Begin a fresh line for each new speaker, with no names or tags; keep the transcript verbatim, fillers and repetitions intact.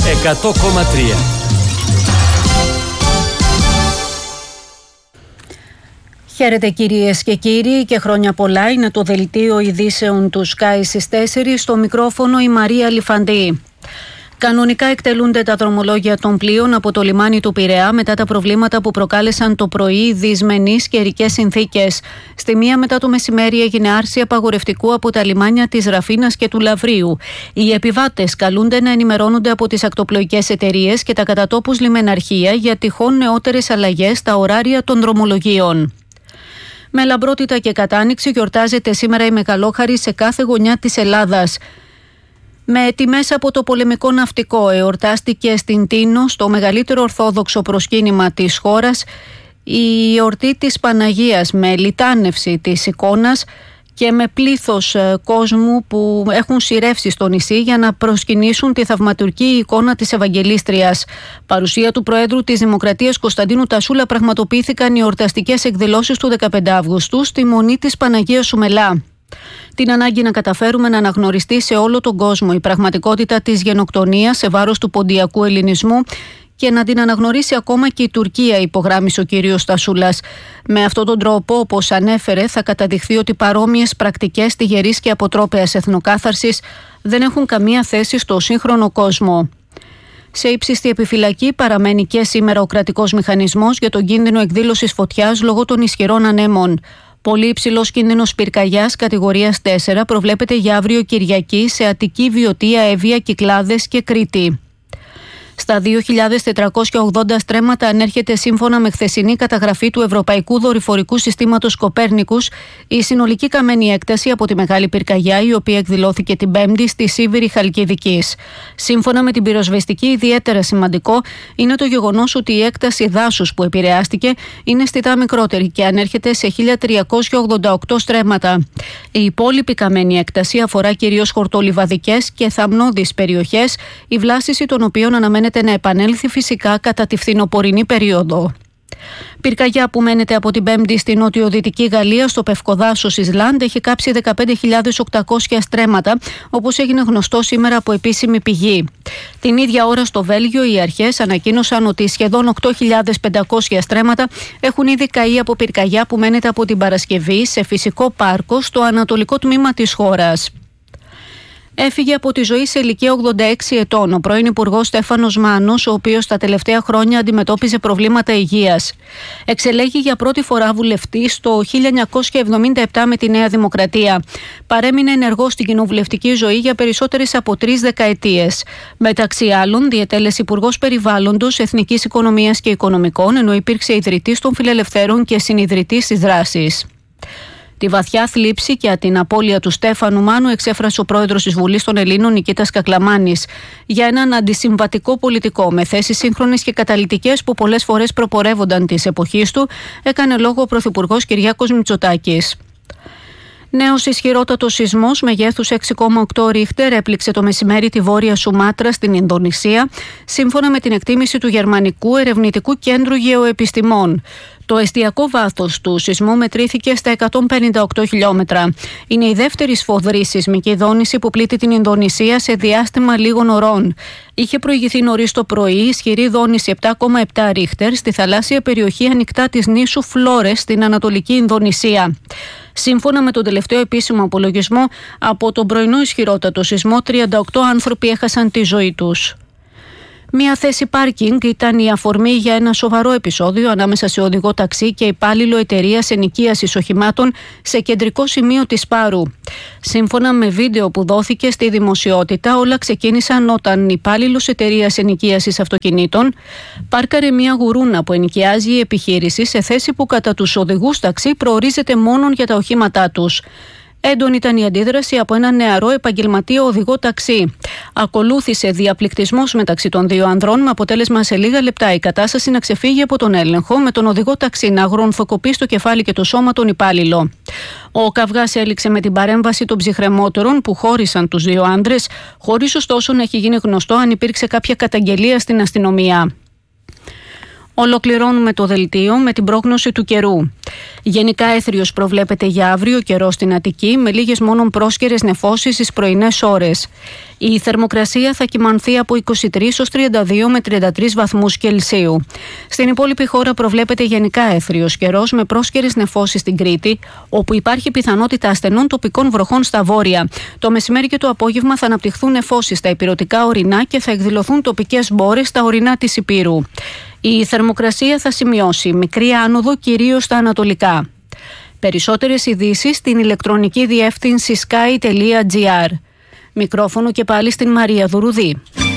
εκατό κόμμα τρία.
Χαίρετε κυρίες και κύριοι και χρόνια πολλά. Είναι το δελτίο ειδήσεων του Sky στις τέσσερις. Στο μικρόφωνο η Μαρία Λιφαντή. Κανονικά εκτελούνται τα δρομολόγια των πλοίων από το λιμάνι του Πειραιά μετά τα προβλήματα που προκάλεσαν το πρωί δυσμενείς καιρικές συνθήκες. Στη μία μετά το μεσημέρι έγινε άρση απαγορευτικού από τα λιμάνια της Ραφίνας και του Λαβρίου. Οι επιβάτες καλούνται να ενημερώνονται από τις ακτοπλοϊκές εταιρείες και τα κατατόπους λιμεναρχεία για τυχόν νεότερες αλλαγές στα ωράρια των δρομολογίων. Με λαμπρότητα και κατάνοιξη γιορτάζεται σήμερα η Μεγαλόχαρη σε κάθε γωνιά της Ελλάδας. Με τιμές από το πολεμικό ναυτικό εορτάστηκε στην Τίνο, στο μεγαλύτερο ορθόδοξο προσκύνημα της χώρας, η εορτή της Παναγίας με λιτάνευση της εικόνας και με πλήθος κόσμου που έχουν σειρεύσει στο νησί για να προσκυνήσουν τη θαυματουργική εικόνα της Ευαγγελίστριας. Παρουσία του Προέδρου της Δημοκρατίας Κωνσταντίνου Τασούλα πραγματοποιήθηκαν οι εορταστικές εκδηλώσεις του δεκαπέντε Αυγούστου στη Μονή της Παναγίας Σουμελά. Την ανάγκη να καταφέρουμε να αναγνωριστεί σε όλο τον κόσμο η πραγματικότητα της γενοκτονίας σε βάρος του ποντιακού ελληνισμού και να την αναγνωρίσει ακόμα και η Τουρκία, υπογράμμισε ο κύριος Τασούλας. Με αυτόν τον τρόπο, όπως ανέφερε, θα καταδειχθεί ότι παρόμοιες πρακτικές τυγερής και αποτρόπαιας εθνοκάθαρσης δεν έχουν καμία θέση στο σύγχρονο κόσμο. Σε ύψιστη επιφυλακή παραμένει και σήμερα ο κρατικός μηχανισμός για τον κίνδυνο εκδήλωσης φωτιάς λόγω των ισχυρών ανέμων. Πολύ υψηλός κίνδυνος πυρκαγιάς κατηγορίας τέσσερα προβλέπεται για αύριο Κυριακή σε Αττική, Βιωτία, Εύβοια, Κυκλάδες και Κρήτη. Στα δύο χιλιάδες τετρακόσια ογδόντα στρέμματα ανέρχεται, σύμφωνα με χθεσινή καταγραφή του Ευρωπαϊκού Δορυφορικού Συστήματος Κοπέρνικους, η συνολική καμένη έκταση από τη Μεγάλη Πυρκαγιά, η οποία εκδηλώθηκε την Πέμπτη στη Σίβηρη Χαλκιδικής. Σύμφωνα με την πυροσβεστική, ιδιαίτερα σημαντικό είναι το γεγονός ότι η έκταση δάσους που επηρεάστηκε είναι αισθητά μικρότερη και ανέρχεται σε χίλια τριακόσια ογδόντα οκτώ στρέμματα. Η υπόλοιπη καμένη έκταση αφορά κυρίως χορτολιβαδικές και θαμνώδεις περιοχές, η βλάστηση των οποίων αναμένεται να επανέλθει φυσικά κατά τη φθινοπορεινή περίοδο. Πυρκαγιά που μένεται από την Πέμπτη στη νότιο-δυτική Γαλλία, στο Πευκοδάσος Ισλάντ, έχει κάψει δεκαπέντε χιλιάδες οκτακόσια στρέμματα, όπως έγινε γνωστό σήμερα από επίσημη πηγή. Την ίδια ώρα στο Βέλγιο, οι αρχές ανακοίνωσαν ότι σχεδόν οκτώ χιλιάδες πεντακόσια στρέμματα έχουν ήδη καεί από πυρκαγιά που μένεται από την Παρασκευή σε φυσικό πάρκο στο ανατολικό τμήμα της χώρας. Έφυγε από τη ζωή σε ηλικία ογδόντα έξι ετών ο πρώην Υπουργός Στέφανος Μάνος, ο οποίος τα τελευταία χρόνια αντιμετώπιζε προβλήματα υγείας. Εξελέγει για πρώτη φορά βουλευτής το χίλια εννιακόσια εβδομήντα επτά με τη Νέα Δημοκρατία. Παρέμεινε ενεργός στην κοινοβουλευτική ζωή για περισσότερες από τρεις δεκαετίες. Μεταξύ άλλων, διετέλεσε Υπουργός Περιβάλλοντος, Εθνικής Οικονομίας και Οικονομικών, ενώ υπήρξε ιδρυτής των Φιλελευθέρων και συνιδρυτής της Δράσης. Τη βαθιά θλίψη και την απώλεια του Στέφανου Μάνου εξέφρασε ο πρόεδρος της Βουλής των Ελλήνων, Νικήτας Κακλαμάνης, για έναν αντισυμβατικό πολιτικό με θέσεις σύγχρονες και καταλυτικές που πολλές φορές προπορεύονταν της εποχής του, έκανε λόγο ο πρωθυπουργός Κυριάκος Μητσοτάκης. Νέος ισχυρότατος σεισμός μεγέθους έξι κόμμα οκτώ ρίχτερ έπληξε το μεσημέρι τη Βόρεια Σουμάτρα στην Ινδονησία, σύμφωνα με την εκτίμηση του Γερμανικού Ερευνητικού Κέντρου Γεωεπιστημών. Το εστιακό βάθος του σεισμού μετρήθηκε στα εκατόν πενήντα οκτώ χιλιόμετρα. Είναι η δεύτερη σφοδρή σεισμική δόνηση που πλήττει την Ινδονησία σε διάστημα λίγων ωρών. Είχε προηγηθεί νωρίς το πρωί ισχυρή δόνηση επτά κόμμα επτά ρίχτερ στη θαλάσσια περιοχή ανοιχτά της νήσου Φλόρες στην Ανατολική Ινδονησία. Σύμφωνα με τον τελευταίο επίσημο απολογισμό, από τον πρωινό ισχυρότατο σεισμό, τριάντα οκτώ άνθρωποι έχασαν τη ζωή τους. Μία θέση πάρκινγκ ήταν η αφορμή για ένα σοβαρό επεισόδιο ανάμεσα σε οδηγό ταξί και υπάλληλο εταιρείας ενοικίασης οχημάτων σε κεντρικό σημείο της Πάρου. Σύμφωνα με βίντεο που δόθηκε στη δημοσιότητα, όλα ξεκίνησαν όταν υπάλληλος εταιρείας ενοικίασης αυτοκινήτων πάρκαρε μία γουρούνα που ενοικιάζει η επιχείρηση σε θέση που κατά τους οδηγούς ταξί προορίζεται μόνο για τα οχήματά τους. Έντονη ήταν η αντίδραση από έναν νεαρό επαγγελματία οδηγό ταξί. Ακολούθησε διαπληκτισμός μεταξύ των δύο ανδρών, με αποτέλεσμα σε λίγα λεπτά η κατάσταση να ξεφύγει από τον έλεγχο, με τον οδηγό ταξί να αγρονθοκοπεί στο κεφάλι και το σώμα τον υπάλληλο. Ο καυγάς έληξε με την παρέμβαση των ψυχρεμότερων που χώρισαν τους δύο άντρες, χωρίς ωστόσο να έχει γίνει γνωστό αν υπήρξε κάποια καταγγελία στην αστυνομία. Ολοκληρώνουμε το δελτίο με την πρόγνωση του καιρού. Γενικά έθριος προβλέπεται για αύριο καιρό στην Αττική, με λίγες μόνον πρόσκαιρες νεφώσεις στις πρωινές ώρες. Η θερμοκρασία θα κυμανθεί από είκοσι τρεις έως τριάντα δύο με τριάντα τρεις βαθμούς Κελσίου. Στην υπόλοιπη χώρα προβλέπεται γενικά έθριος καιρός με πρόσκαιρες νεφώσεις στην Κρήτη, όπου υπάρχει πιθανότητα ασθενών τοπικών βροχών στα βόρεια. Το μεσημέρι και το απόγευμα θα αναπτυχθούν νεφώσεις στα ηπειρωτικά ορεινά και θα εκδηλωθούν τοπικές μπόρες στα ορεινά της Ηπείρου. Η θερμοκρασία θα σημειώσει μικρή άνοδο κυρίως στα ανατολικά. Περισσότερες ειδήσεις στην ηλεκτρονική διεύθυνση sky τελεία gr. Μικρόφωνο και πάλι στην Μαρία Δουρουδή.